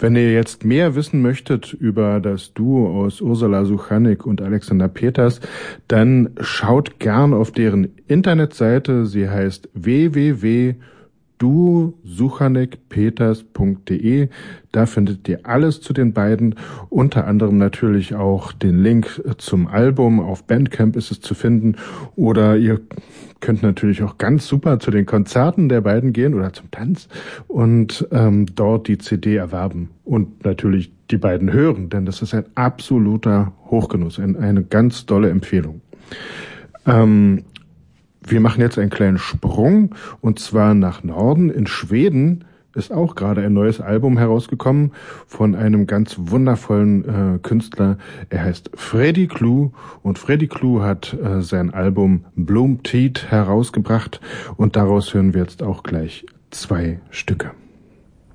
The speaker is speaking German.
Wenn ihr jetzt mehr wissen möchtet über das Duo aus Ursula Suchanek und Alexander Peters, dann schaut gern auf deren Internetseite. Sie heißt www.duosuchanekpeters.de. Da findet ihr alles zu den beiden, unter anderem natürlich auch den Link zum Album. Auf Bandcamp ist es zu finden, oder ihr könnt natürlich auch ganz super zu den Konzerten der beiden gehen oder zum Tanz und dort die CD erwerben und natürlich die beiden hören, denn das ist ein absoluter Hochgenuss, eine ganz tolle Empfehlung. Wir machen jetzt einen kleinen Sprung, und zwar nach Norden. In Schweden ist auch gerade ein neues Album herausgekommen von einem ganz wundervollen Künstler. Er heißt Freddy Klou, und Freddy Klou hat sein Album Bloom Teeth herausgebracht, und daraus hören wir jetzt auch gleich 2 Stücke.